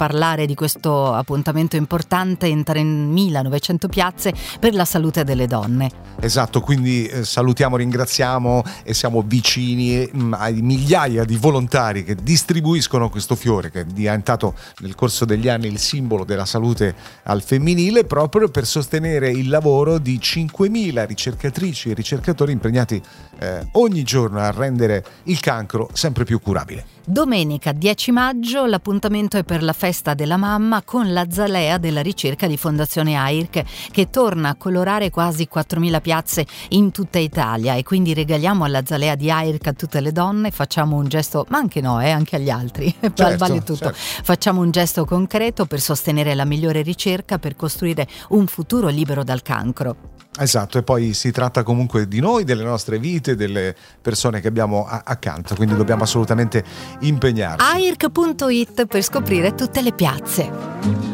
parlare di questo appuntamento importante in 3.900 piazze per la salute delle donne. Esatto, quindi salutiamo, ringraziamo e siamo vicini ai migliaia di volontari che distribuiscono questo fiore che è diventato nel corso degli anni il simbolo della salute al femminile, proprio per sostenere il lavoro di 5.000 ricercatrici e ricercatori impegnati ogni giorno a rendere il cancro sempre più curabile. Domenica 10 maggio l'appuntamento è per la festa della mamma con l'Azalea della ricerca di Fondazione AIRC, che torna a colorare quasi 4.000 piazze in tutta Italia, e quindi regaliamo all'Azalea di AIRC a tutte le donne, facciamo un gesto, ma anche no, anche agli altri, vale tutto. Certo. Facciamo un gesto concreto per sostenere la migliore ricerca per costruire un futuro libero dal cancro. Esatto, e poi si tratta comunque di noi, delle nostre vite, delle persone che abbiamo accanto, quindi dobbiamo assolutamente impegnarci. AIRC.it per scoprire tutte le piazze.